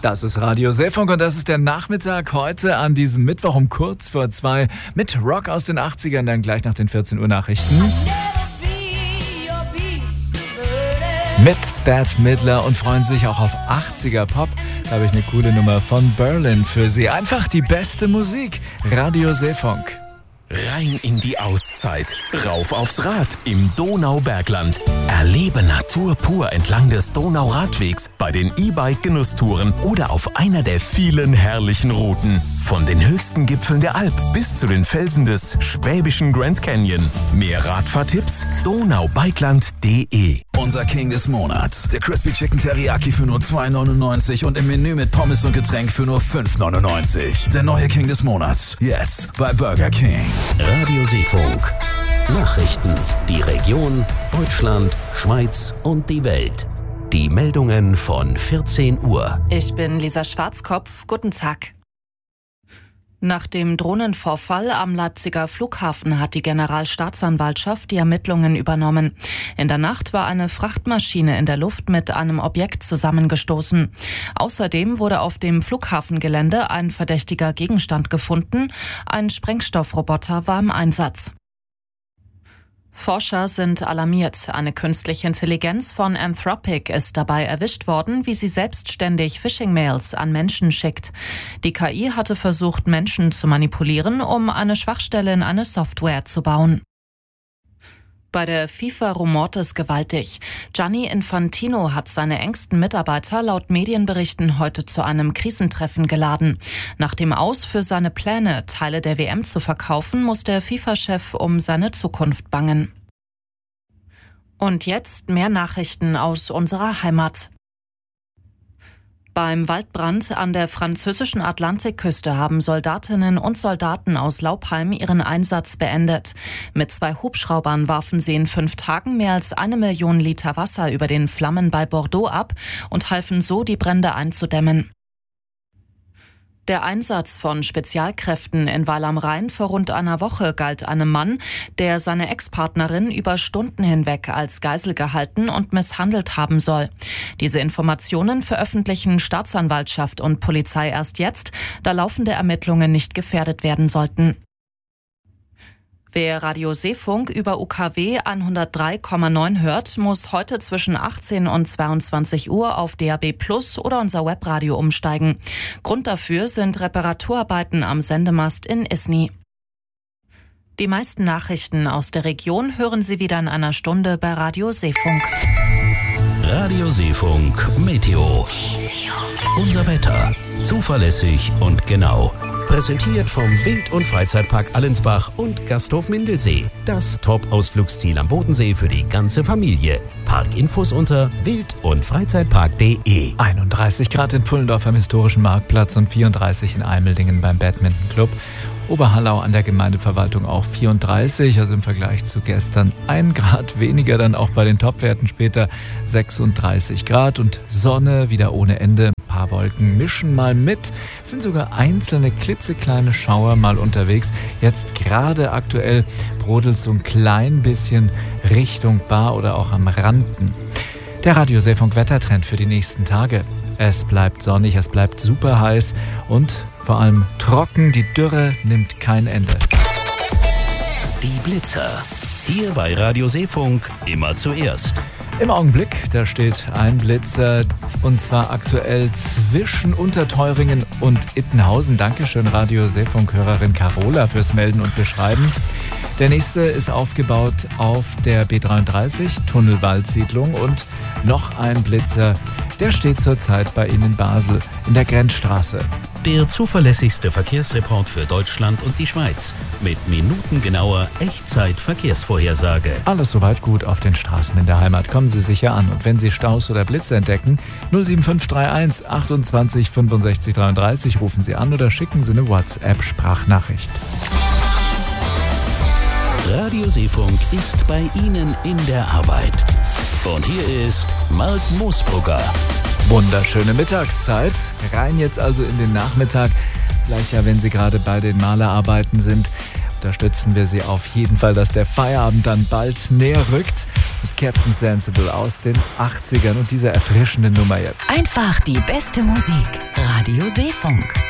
Das ist Radio Seefunk und das ist der Nachmittag heute an diesem Mittwoch um kurz vor 2 mit Rock aus den 80ern, dann gleich nach den 14 Uhr Nachrichten. Mit Bette Midler und freuen sich auch auf 80er Pop. Da habe ich eine coole Nummer von Berlin für Sie. Einfach die beste Musik. Radio Seefunk. Rein in die Auszeit, rauf aufs Rad im Donaubergland. Erlebe Natur pur entlang des Donauradwegs bei den E-Bike-Genusstouren oder auf einer der vielen herrlichen Routen. Von den höchsten Gipfeln der Alp bis zu den Felsen des schwäbischen Grand Canyon. Mehr Radfahrtipps? donaubikeland.de. Unser King des Monats. Der Crispy Chicken Teriyaki für nur 2,99 und im Menü mit Pommes und Getränk für nur 5,99. Der neue King des Monats. Jetzt bei Burger King. Radio Seefunk. Nachrichten. Die Region, Deutschland, Schweiz und die Welt. Die Meldungen von 14 Uhr. Ich bin Lisa Schwarzkopf. Guten Tag. Nach dem Drohnenvorfall am Leipziger Flughafen hat die Generalstaatsanwaltschaft die Ermittlungen übernommen. In der Nacht war eine Frachtmaschine in der Luft mit einem Objekt zusammengestoßen. Außerdem wurde auf dem Flughafengelände ein verdächtiger Gegenstand gefunden. Ein Sprengstoffroboter war im Einsatz. Forscher sind alarmiert. Eine künstliche Intelligenz von Anthropic ist dabei erwischt worden, wie sie selbstständig Phishing-Mails an Menschen schickt. Die KI hatte versucht, Menschen zu manipulieren, um eine Schwachstelle in eine Software zu bauen. Bei der FIFA rumort es gewaltig. Gianni Infantino hat seine engsten Mitarbeiter laut Medienberichten heute zu einem Krisentreffen geladen. Nach dem Aus für seine Pläne, Teile der WM zu verkaufen, muss der FIFA-Chef um seine Zukunft bangen. Und jetzt mehr Nachrichten aus unserer Heimat. Beim Waldbrand an der französischen Atlantikküste haben Soldatinnen und Soldaten aus Laupheim ihren Einsatz beendet. Mit 2 Hubschraubern warfen sie in 5 Tagen mehr als 1 Million Liter Wasser über den Flammen bei Bordeaux ab und halfen so, die Brände einzudämmen. Der Einsatz von Spezialkräften in Weil am Rhein vor rund einer Woche galt einem Mann, der seine Ex-Partnerin über Stunden hinweg als Geisel gehalten und misshandelt haben soll. Diese Informationen veröffentlichen Staatsanwaltschaft und Polizei erst jetzt, da laufende Ermittlungen nicht gefährdet werden sollten. Wer Radio Seefunk über UKW 103,9 hört, muss heute zwischen 18 und 22 Uhr auf DAB+ oder unser Webradio umsteigen. Grund dafür sind Reparaturarbeiten am Sendemast in Isny. Die meisten Nachrichten aus der Region hören Sie wieder in einer Stunde bei Radio Seefunk. Radio Seefunk Meteo. Unser Wetter. Zuverlässig und genau. Präsentiert vom Wild- und Freizeitpark Allensbach und Gasthof Mindelsee. Das Top-Ausflugsziel am Bodensee für die ganze Familie. Parkinfos unter wild- und freizeitpark.de. 31 Grad in Pullendorf am historischen Marktplatz und 34 in Eimeldingen beim Badmintonclub. Oberhallau an der Gemeindeverwaltung auch 34, also im Vergleich zu gestern 1 Grad weniger, dann auch bei den Topwerten später 36 Grad und Sonne wieder ohne Ende. Ein paar Wolken mischen mal mit, sind sogar einzelne klitzekleine Schauer mal unterwegs. Jetzt gerade aktuell brodelt so ein klein bisschen Richtung Bar oder auch am Randen. Der Radio Seefunk Wettertrend für die nächsten Tage. Es bleibt sonnig, es bleibt super heiß und vor allem trocken. Die Dürre nimmt kein Ende. Die Blitzer. Hier bei Radio Seefunk immer zuerst. Im Augenblick, da steht ein Blitzer und zwar aktuell zwischen Unterteuringen und Ittenhausen. Dankeschön, Radio Seefunk-Hörerin Carola fürs Melden und Beschreiben. Der nächste ist aufgebaut auf der B33, Tunnelwaldsiedlung und noch ein Blitzer, der steht zurzeit bei Ihnen in Basel in der Grenzstraße. Der zuverlässigste Verkehrsreport für Deutschland und die Schweiz mit minutengenauer Echtzeit-Verkehrsvorhersage. Alles soweit gut auf den Straßen in der Heimat. Kommen Sie sicher an. Und wenn Sie Staus oder Blitze entdecken, 07531 28 65 33 rufen Sie an oder schicken Sie eine WhatsApp-Sprachnachricht. Radio Seefunk ist bei Ihnen in der Arbeit. Und hier ist Marc Moosbrugger. Wunderschöne Mittagszeit. Rein jetzt also in den Nachmittag. Vielleicht ja, wenn Sie gerade bei den Malerarbeiten sind. unterstützen wir sie auf jeden Fall, dass der Feierabend dann bald näher rückt. Mit Captain Sensible aus den 80ern und dieser erfrischenden Nummer jetzt. Einfach die beste Musik. Radio Seefunk.